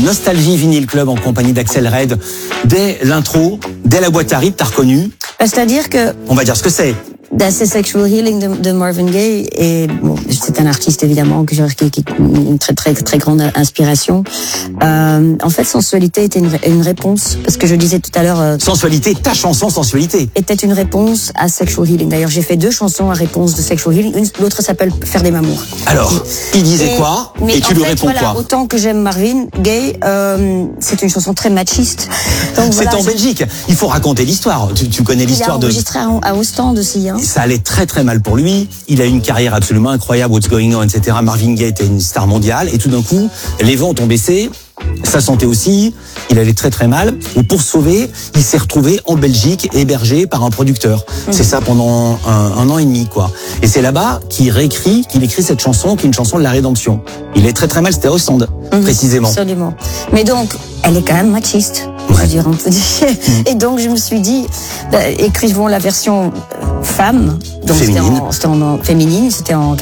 Nostalgie Vinyl Club en compagnie d'Axel Red. Dès l'intro, dès la boîte à rythme, t'as reconnu? C'est-à-dire que... On va dire ce que c'est. C'est Sexual Healing de Marvin Gaye, et bon, c'est un artiste évidemment qui une très grande inspiration. En fait, Sensualité était une réponse, parce que je disais tout à l'heure. Sensualité, ta chanson Sensualité était une réponse à Sexual Healing. D'ailleurs, j'ai fait 2 chansons à réponse de Sexual Healing. L'autre s'appelle Faire des mamours. Alors, il disait quoi? Et tu lui réponds quoi? Autant que j'aime Marvin Gaye, c'est une chanson très machiste. Donc, c'est en Belgique. Il faut raconter l'histoire. Tu connais l'histoire de. Il a enregistré à Ostende aussi. Ça allait très mal pour lui. Il a eu une carrière absolument incroyable, What's Going On, etc. Marvin Gaye était une star mondiale. Et tout d'un coup, les ventes ont baissé. Sa santé aussi. Il allait très mal. Et pour se sauver, il s'est retrouvé en Belgique, hébergé par un producteur. C'est ça pendant un an et demi, quoi. Et c'est là-bas qu'il écrit cette chanson, qui est une chanson de la rédemption. Il est très mal. C'était à Ostende, précisément. Absolument. Mais donc, elle est quand même machiste. Je veux dire, on peut dire. Et donc, je me suis dit, écrivons la version femme. Donc, féminine. C'était en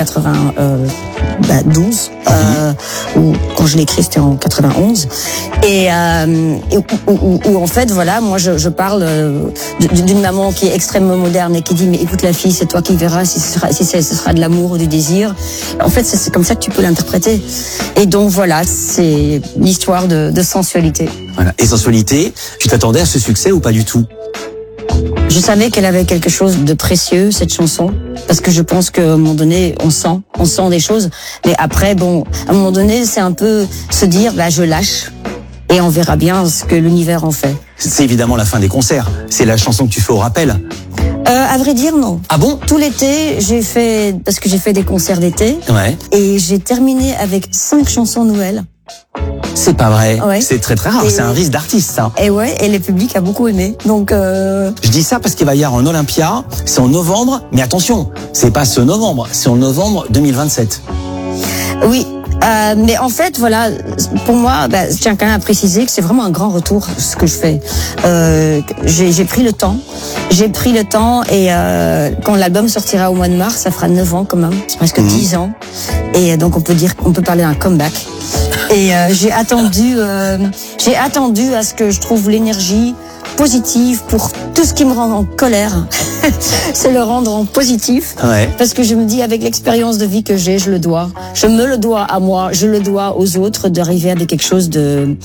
92. Ou quand je l'ai écrit, c'était en 91. Et où en fait, voilà, moi, je parle d'une maman qui est extrêmement moderne et qui dit, mais écoute la fille, c'est toi qui verras si ce sera de l'amour ou du désir. En fait, c'est comme ça que tu peux l'interpréter. Et donc, voilà, c'est l'histoire de sensualité. Voilà. Et Sensualité, tu t'attendais à ce succès ou pas du tout? Je savais qu'elle avait quelque chose de précieux, cette chanson, parce que je pense qu'à un moment donné, on sent des choses. Mais après, bon, à un moment donné, c'est un peu se dire, je lâche, et on verra bien ce que l'univers en fait. C'est évidemment la fin des concerts. C'est la chanson que tu fais au rappel. À vrai dire, non. Ah bon? Tout l'été, parce que j'ai fait des concerts d'été. Ouais. Et j'ai terminé avec 5 chansons Noël. C'est pas vrai. Ouais. C'est très rare. C'est un risque d'artiste, ça. Et ouais, et le public a beaucoup aimé. Donc, Je dis ça parce qu'il va y avoir un Olympia. C'est en novembre. Mais attention, c'est pas ce novembre. C'est en novembre 2027. Oui. Mais en fait, voilà, pour moi, je tiens quand même à préciser que c'est vraiment un grand retour, ce que je fais. J'ai pris le temps. Et quand l'album sortira au mois de mars, ça fera 9 ans quand même. C'est presque 10 ans. Et donc on peut parler d'un comeback. Et j'ai attendu à ce que je trouve l'énergie positive pour tout ce qui me rend en colère. C'est le rendre en positif. Ouais. Parce que je me dis, avec l'expérience de vie que j'ai, je me le dois à moi, je le dois aux autres d'arriver avec quelque chose de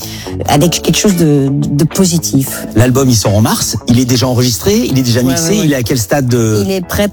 positif. L'album, il sort en mars. Il est déjà enregistré, il est déjà mixé. Ouais. Il est à quel stade de... Il est prêt.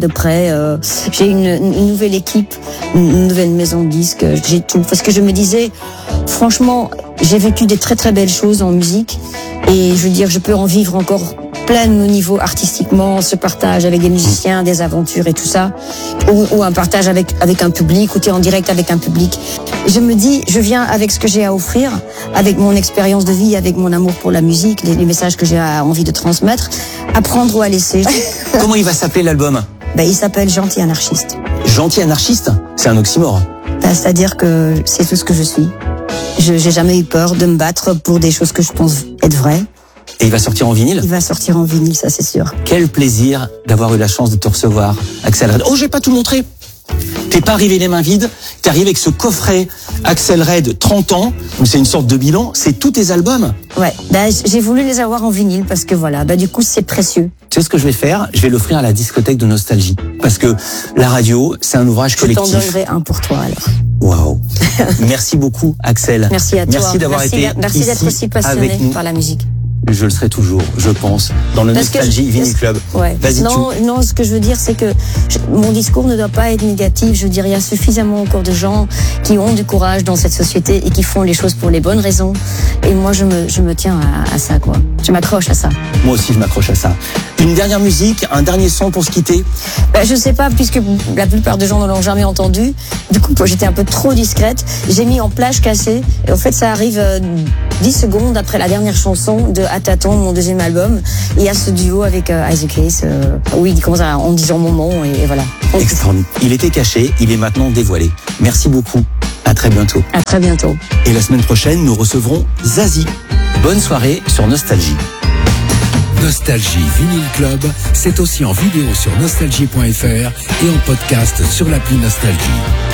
J'ai une nouvelle équipe, une nouvelle maison de disques. J'ai tout. Parce que je me disais, franchement, j'ai vécu des très belles choses en musique. Et je veux dire, je peux en vivre encore plein au niveau artistiquement, ce partage avec des musiciens, des aventures et tout ça, ou un partage avec un public, ou tu es en direct avec un public. Je me dis, je viens avec ce que j'ai à offrir, avec mon expérience de vie, avec mon amour pour la musique, les messages que j'ai envie de transmettre, à prendre ou à laisser. Comment il va s'appeler l'album? Il s'appelle Gentil Anarchiste. Gentil Anarchiste? C'est un oxymore. C'est-à-dire que c'est tout ce que je suis. J'ai jamais eu peur de me battre pour des choses que je pense être vraies. Et il va sortir en vinyle? Il va sortir en vinyle, ça c'est sûr. Quel plaisir d'avoir eu la chance de te recevoir, Axel Red. Oh, j'ai pas tout montré. T'es pas arrivé les mains vides. T'es arrivé avec ce coffret Axel Red 30 ans. Donc c'est une sorte de bilan. C'est tous tes albums? Ouais. J'ai voulu les avoir en vinyle parce que voilà. Du coup, c'est précieux. Tu sais ce que je vais faire? Je vais l'offrir à la discothèque de Nostalgie. Parce que la radio, c'est un ouvrage collectif. Je t'en donnerai un pour toi alors. Waouh. Merci beaucoup, Axel. Merci à toi. Merci d'avoir été Merci d'être aussi passionné par la musique. Je le serai toujours, je pense, dans le Nostalgie Vinyl Club. Ouais. Non, ce que je veux dire, c'est que mon discours ne doit pas être négatif. Je veux dire, il y a suffisamment encore de gens qui ont du courage dans cette société et qui font les choses pour les bonnes raisons. Et moi, je me tiens à ça, quoi. Je m'accroche à ça. Moi aussi, je m'accroche à ça. Une dernière musique, un dernier son pour se quitter? Je sais pas, puisque la plupart des gens ne l'ont jamais entendu. Du coup, j'étais un peu trop discrète. J'ai mis en plage cassée. Et en fait, ça arrive 10 secondes après la dernière chanson de À tâtons, mon deuxième album. Il y a ce duo avec Isaac Hayes. Oui, il commence en disant mon nom et voilà. Extraordinaire. Il était caché, il est maintenant dévoilé. Merci beaucoup. À très bientôt. À très bientôt. Et la semaine prochaine, nous recevrons Zazie. Bonne soirée sur Nostalgie. Nostalgie Vinyl Club, c'est aussi en vidéo sur nostalgie.fr et en podcast sur l'appli Nostalgie.